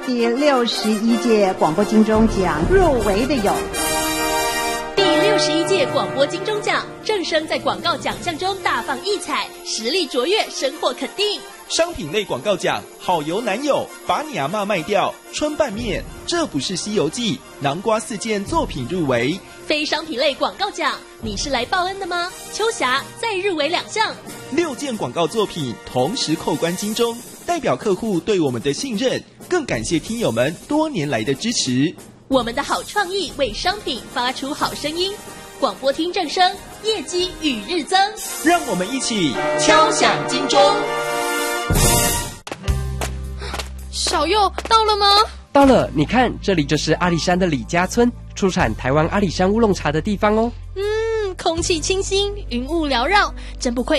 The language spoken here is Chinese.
第61届广播金钟奖入围的有第61届广播金钟奖，正声在广告奖项中大放异彩，实力卓越，深获肯定。 商品类广告奖，好油男友，把你阿嬷卖掉，春拌面，这不是西游记，南瓜4件作品入围。 非商品类广告奖，你是来报恩的吗？秋霞再入围2项 ，6件广告作品同时扣关金钟，代表客户对我们的信任，更感谢听友们多年来的支持。 我们的好创意为商品发出好声音，广播听正声，业绩与日增。 让我们一起敲响金钟。 小佑到了吗？ 到了，你看，这里就是阿里山的李家村，出产台湾阿里山乌龙茶的地方哦。 空气清新，云雾缭绕，真不愧